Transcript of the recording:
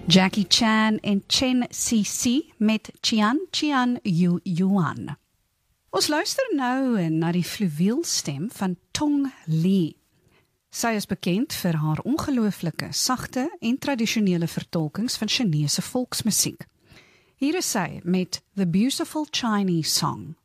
Jackie Chan en Chen CC met Qian Qian Yu Yuan. Ons luister nou na die fluweelstem van Tong Li. Sy is bekend vir haar ongelooflike, sagte en tradisionele vertolkings van Chinese volksmusiek. Hier is sy met The Beautiful Chinese Song.